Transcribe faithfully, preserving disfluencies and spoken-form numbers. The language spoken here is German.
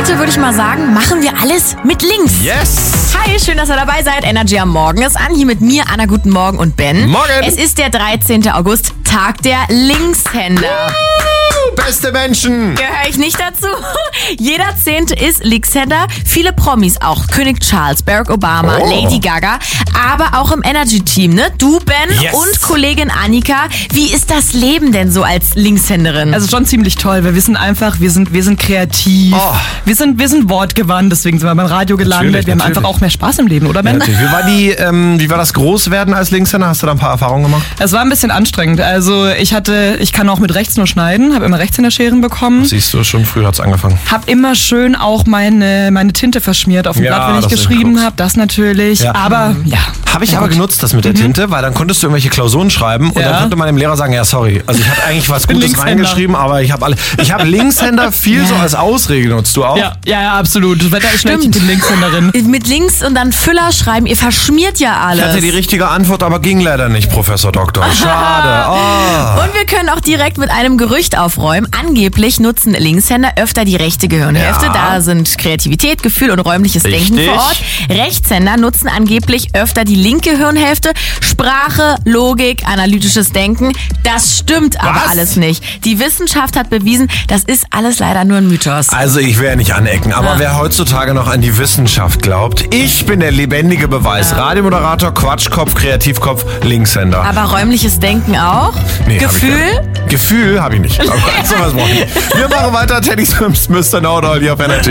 heute würde ich mal sagen, machen wir alles mit links. Yes! Hi, schön, dass ihr dabei seid. Energy am Morgen ist an. Hier mit mir, Anna, guten Morgen und Ben. Morgen! Es ist der dreizehnten August, Tag der Linkshänder. Beste Menschen! Gehöre ich nicht dazu? Jeder Zehnte ist Linkshänder. Viele Promis auch. König Charles, Barack Obama, Oh. Lady Gaga. Aber auch im Energy-Team, ne? Du, Ben Yes. und Kollegin Annika. Wie ist das Leben denn so als Linkshänderin? Also schon ziemlich toll. Wir wissen einfach, wir sind, wir sind kreativ. Oh. Wir sind, wir sind wortgewandt, deswegen sind wir beim Radio gelandet. Natürlich, wir haben natürlich. einfach auch mehr Spaß im Leben, oder Ben? Wie war, die, ähm, wie war das Großwerden als Linkshänder? Hast du da ein paar Erfahrungen gemacht? Es war ein bisschen anstrengend. Also ich hatte, ich kann auch mit rechts nur schneiden, habe immer Rechtshänderscheren bekommen. Siehst du, schon früh hat's angefangen. Hab immer schön auch meine, meine Tinte verschmiert auf dem Ja, Blatt, wenn ich das ist geschrieben gut. habe. Das natürlich. Ja. Aber ja. Habe ich Ja, aber gut. genutzt, das mit der Tinte, weil dann konntest du irgendwelche Klausuren schreiben und Ja. dann konnte man dem Lehrer sagen, ja sorry, also ich habe eigentlich was bin Gutes Linkshänder. reingeschrieben, aber ich habe alle, ich habe Linkshänder viel so als Ausrede genutzt. Du auch? Ja, ja, ja, absolut. Das Wetter ist schlecht, ich Stimmt. bin Linkshänderin. Mit links und dann Füller schreiben. Ihr verschmiert ja alles. Ich hatte die richtige Antwort, aber ging leider nicht, Professor Doktor. Schade. Oh. Und wir können auch direkt mit einem Gerücht aufräumen. Angeblich nutzen Linkshänder öfter die rechte Gehirnhälfte. Ja. Da sind Kreativität, Gefühl und räumliches Richtig. Denken vor Ort. Rechtshänder nutzen angeblich öfter die linke Gehirnhälfte. Sprache, Logik, analytisches Denken. Das stimmt aber Was? alles nicht. Die Wissenschaft hat bewiesen, das ist alles leider nur ein Mythos. Also ich will ja nicht anecken, aber wer heutzutage noch an die Wissenschaft glaubt, ich bin der lebendige Beweis. Radiomoderator, Quatschkopf, Kreativkopf, Linkshänder. Aber räumliches Denken auch? Nee, hab ich Gefühl? gar nicht. Gefühl habe ich nicht. Aber sowas brauche ich nicht. Wir machen weiter. Teddy Swims, Mister Know-It-All hier auf Energy.